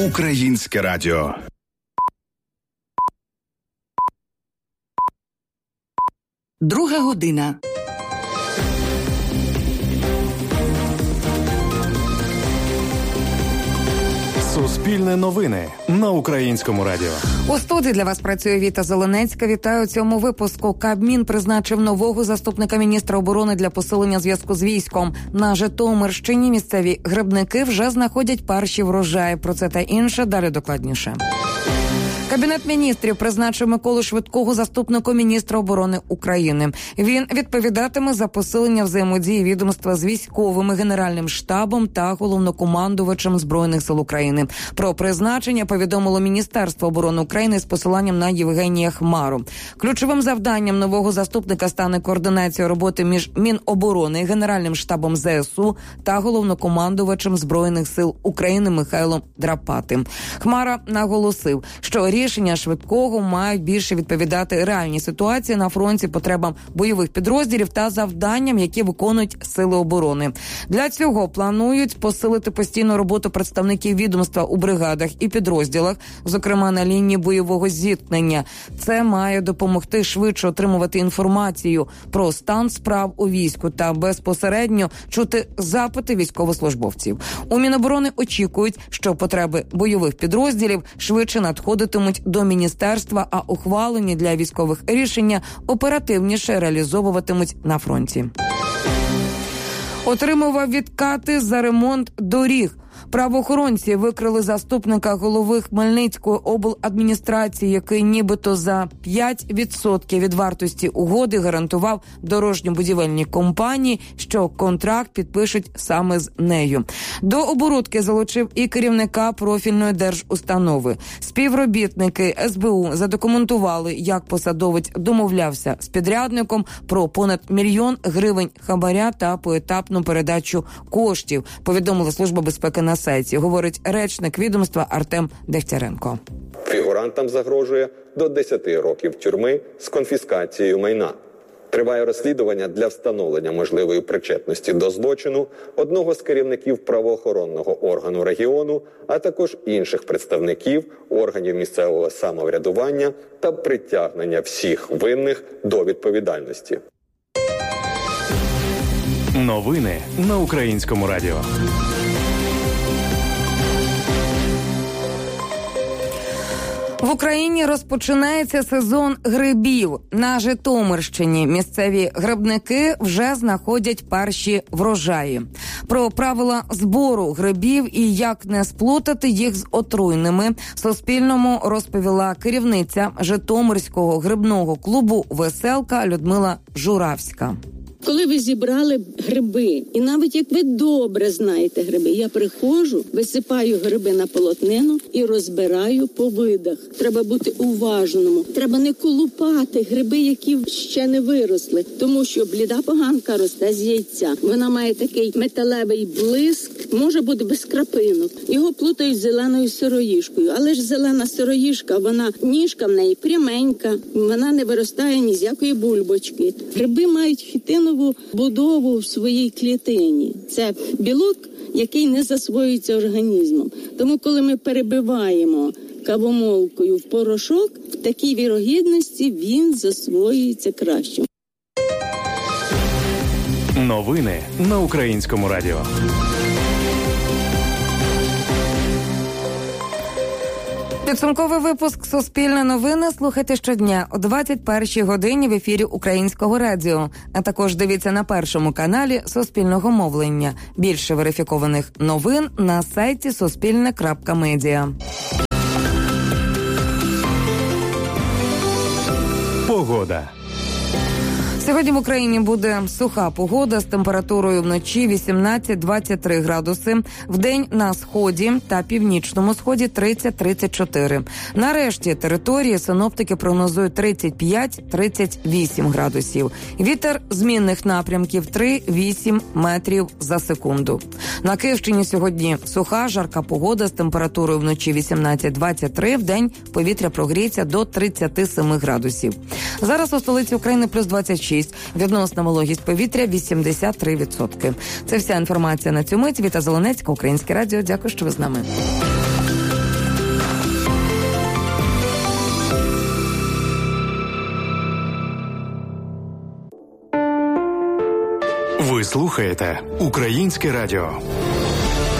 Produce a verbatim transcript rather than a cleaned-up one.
Українське радіо. Друга година. Суспільне новини на Українському радіо. У студії для вас працює Віта Зеленецька. Вітаю у цьому випуску. Кабмін призначив нового заступника міністра оборони для посилення зв'язку з військом. На Житомирщині місцеві грибники вже знаходять перші врожаї. Про це та інше далі докладніше. Кабінет міністрів призначив Миколу Швидкого заступником міністра оборони України. Він відповідатиме за посилення взаємодії відомства з військовими, Генеральним штабом та головнокомандувачем Збройних сил України. Про призначення повідомило Міністерство оборони України з посиланням на Євгенія Хмару. Ключовим завданням нового заступника стане координація роботи між Міноборони, Генеральним штабом ЗСУ та головнокомандувачем Збройних сил України Михайлом Драпатим. Хмара наголосив, що рішення Швидкого мають більше відповідати реальній ситуації на фронті, потребам бойових підрозділів та завданням, які виконують сили оборони. Для цього планують посилити постійну роботу представників відомства у бригадах і підрозділах, зокрема на лінії бойового зіткнення. Це має допомогти швидше отримувати інформацію про стан справ у війську та безпосередньо чути запити військовослужбовців. У Міноборони очікують, що потреби бойових підрозділів швидше надходитимуть до міністерства, а ухвалені для військових рішення оперативніше реалізовуватимуть на фронті. Отримував відкати за ремонт доріг. Правоохоронці викрили заступника голови Хмельницької обладміністрації, який нібито за п'ять відсотків від вартості угоди гарантував дорожньо-будівельній компанії, що контракт підпишуть саме з нею. До оборудки залучив і керівника профільної держустанови. Співробітники ес бе у задокументували, як посадовець домовлявся з підрядником про понад мільйон гривень хабаря та поетапну передачу коштів, повідомила Служба безпеки на сайті, говорить речник відомства Артем Дегтяренко. Фігурантам загрожує до десяти років тюрми з конфіскацією майна. Триває розслідування для встановлення можливої причетності до злочину одного з керівників правоохоронного органу регіону, а також інших представників органів місцевого самоврядування та притягнення всіх винних до відповідальності. Новини на Українському радіо. В Україні розпочинається сезон грибів. На Житомирщині місцеві грибники вже знаходять перші врожаї. Про правила збору грибів і як не сплутати їх з отруйними Суспільному розповіла керівниця Житомирського грибного клубу «Веселка» Людмила Журавська. Коли ви зібрали гриби, і навіть як ви добре знаєте гриби, я приходжу, висипаю гриби на полотнину і розбираю по видах. Треба бути уважному. Треба не колупати гриби, які ще не виросли, тому що бліда поганка росте з яйця. Вона має такий металевий блиск, може бути без крапинок. Його плутають з зеленою сироїжкою, але ж зелена сироїжка, вона ніжка в неї пряменька, вона не виростає ні з якої бульбочки. Гриби мають фітину будову в своїй клітині. Це білок, який не засвоюється організмом. Тому, коли ми перебиваємо кавомолкою в порошок, в такій вірогідності він засвоюється краще. Новини на Українському радіо. Підсумковий випуск «Суспільне новини» слухайте щодня о двадцять першій годині в ефірі Українського радіо. А також дивіться на першому каналі Суспільного мовлення. Більше верифікованих новин на сайті суспільне крапка медіа. Погода. Сьогодні в Україні буде суха погода з температурою вночі вісімнадцять - двадцять три градуси, вдень на сході та північному сході тридцять - тридцять чотири. На решті території синоптики прогнозують тридцять п'ять - тридцять вісім градусів. Вітер змінних напрямків три - вісім метрів за секунду. На Київщині сьогодні суха, жарка погода з температурою вночі вісімнадцять - двадцять три, вдень повітря прогріється до тридцять сім градусів. Зараз у столиці України плюс двадцять шість. Відносна вологість повітря вісімдесят три відсотки. Це вся інформація на цю мить. Віта Зеленецька, Українське радіо. Дякую, що ви з нами. Ви слухаєте Українське радіо.